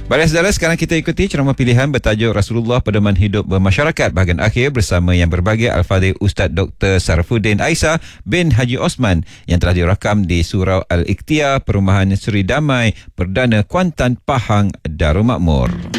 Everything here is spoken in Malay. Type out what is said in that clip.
Baiklah saudara, sekarang kita ikuti ceramah pilihan bertajuk Rasulullah Pedoman Hidup Bermasyarakat bahagian akhir bersama yang berbahagia Al-Fadhil Ustaz Dr. Sarafuddin Aisyah bin Haji Osman yang telah dirakam di Surau Al-Ikhtiar, Perumahan Seri Damai, Perdana Kuantan, Pahang, Darul Makmur.